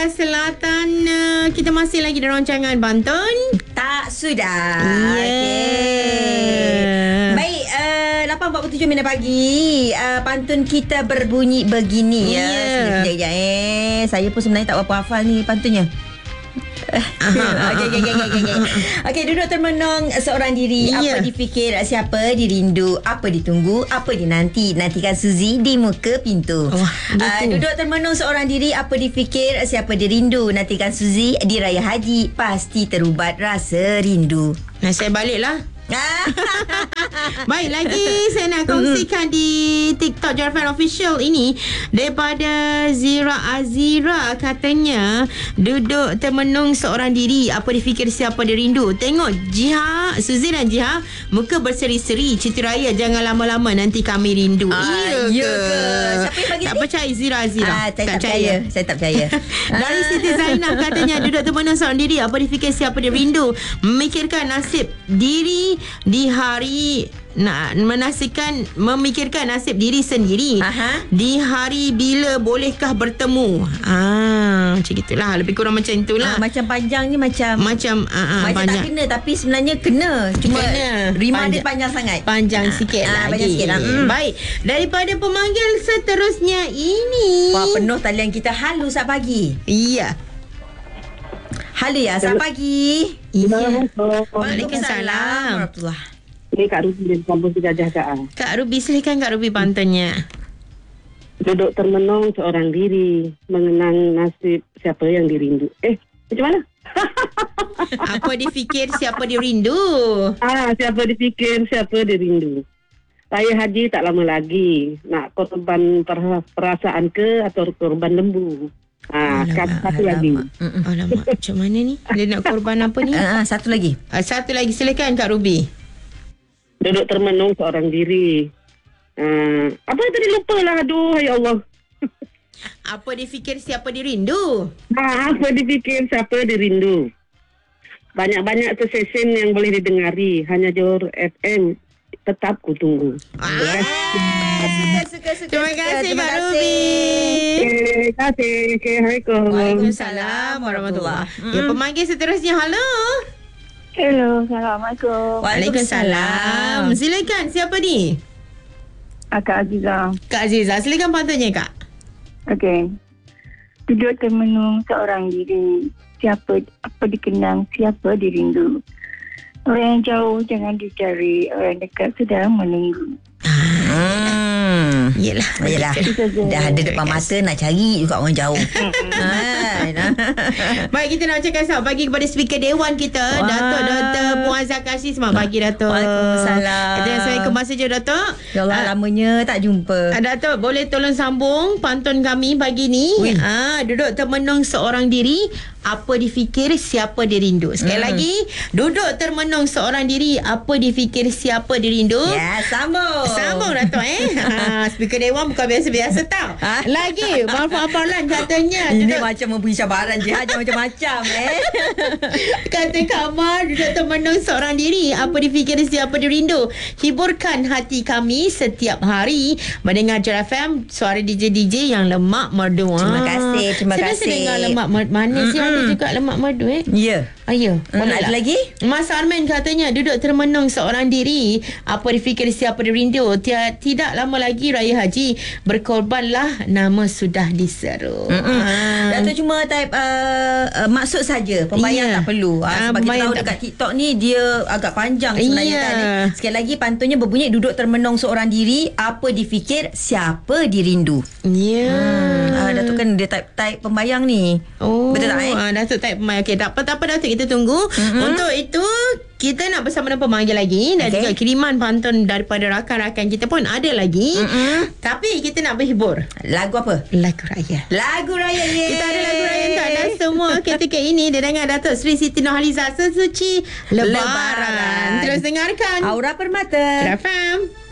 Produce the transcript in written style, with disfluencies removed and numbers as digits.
Selatan. Kita masih lagi di rancangan Banten. Tak sudah. Yeah. Baik, 8.47 minit pagi. Pantun kita berbunyi begini ya. Sekejap. Saya pun sebenarnya tak berapa hafal ni pantunnya. Okey, duduk termenung seorang diri. Apa difikir, siapa dirindu, apa ditunggu, apa dinanti. Nantikan Suzy di muka pintu. Duduk termenung seorang diri. Apa difikir, siapa dirindu. Nantikan Suzy di Raya Haji. Pasti terubat rasa rindu. Nah, saya baliklah. Baik, lagi saya nak kongsikan di TikTok Jarfan Official ini daripada Zira Azira. Katanya duduk termenung seorang diri. Apa difikir, siapa dirindu. Tengok Jiha, Suzy dan Jiha muka berseri-seri. Cuti raya jangan lama-lama, nanti kami rindu. Ya ke? Siapa yang bagi tak ni? percaya Zira Azira. Saya tak percaya. Saya tak percaya. Dari Siti Zainab katanya duduk termenung seorang diri. Apa difikir, siapa dirindu. Memikirkan nasib diri di hari memikirkan nasib diri sendiri. Di hari bila bolehkah bertemu. Macam itulah, lebih kurang macam itulah. Macam panjang ni macam macam tak kena, tapi sebenarnya kena. Cuma rima dia panjang sangat. Panjang sikit lagi. Panjang sikit lah. Baik, daripada pemanggil seterusnya ini. Wah, penuh talian kita. Halo, selamat pagi. Iya. Halo ya, selamat pagi. Iya. Waalaikumsalam warahmatullahi. Ini Kak Ruby dari kampung Gajah Kaan. Kak Ruby, silakan Kak Ruby pantunnya. Duduk termenung seorang diri, mengenang nasib siapa yang dirindu. Macam mana? Apa difikir, siapa dirindu. Siapa dipikir, siapa dirindu. Raya Haji tak lama lagi. Nak korban perasaan ke atau korban lembu? Satu lagi. Alamak, macam mana ni? Dia nak korban apa ni? Satu lagi. Satu lagi, silakan Kak Ruby. Duduk termenung seorang diri. Apa tadi, lupa lah. Aduh, ya Allah. Apa difikir, siapa dirindu. Apa dipikir, siapa dirindu. Banyak-banyak tu session yang boleh didengari. Hanya Johor FM. Tetap ku tunggu. Suka. Terima kasih Kak Ruby. Terima kasih. Assalamualaikum. Waalaikumsalam warahmatullahi. Ya, pemanggil seterusnya. Halo. Hello, Assalamualaikum. Waalaikumsalam. Silakan, siapa ni? Kak Aziza. Kak Aziza, silakan pantunnya Kak. Okey. Duduk termenung seorang diri. Apa dikenang, siapa dirindu. Orang yang jauh jangan dicari, orang dekat sedang menunggu. Yelah. Dah ada depan mata, nak cari juga orang jauh. Baik, kita nak ucapkan selamat pagi kepada speaker Dewan kita, Datuk Dr. Puan Zakashi. Selamat pagi, Datuk. Waalaikumsalam. Assalamualaikum, masa je, Datuk. Ya Allah, lamanya tak jumpa. Datuk, boleh tolong sambung pantun kami pagi ni. Duduk termenung seorang diri. Apa difikir, siapa dirindu. Sekali lagi, duduk termenung seorang diri. Apa difikir, siapa dirindu. Ya, sambung Datuk. Speaker Dewan bukan biasa-biasa tau. Lagi, Marfa Aparlan katanya ini macam memberi cabaran je. Macam-macam Kata Kamar, duduk termenung seorang diri. Apa difikir, siapa dirindu. Hiburkan hati kami setiap hari mendengar Jar FM, suara DJ-DJ yang lemak merdu. Terima kasih. Saya dengar lemak mana sih ada juga lemak merdu Ya. Ya. Ada lagi? Mas Arman katanya duduk termenung seorang diri. Apa difikir, siapa dirindu. Tidak lama lagi Raya Haji. Berkorbanlah, nama sudah diseru. Datuk cuma type maksud saja. Pembayang tak perlu. Sebab kita tahu dekat TikTok ni dia agak panjang sebenarnya kan. Sekali lagi pantunnya berbunyi duduk termenung seorang diri. Apa difikir, siapa dirindu. Datuk kan dia type pembayang ni. Betul tak Datuk type pembayang. Okey, tak apa Datuk, kita tunggu. Untuk itu kita nak bersama dengan pemanggil lagi. Dan juga kiriman pantun daripada rakan-rakan kita pun ada lagi. Tapi kita nak berhibur. Lagu apa? Lagu raya. Ye. Kita ada lagu raya untuk anda semua ketika ini. Dengan Datuk Sri Siti Nurhaliza Sesuci Lebaran. Terus dengarkan Aura Permata FM.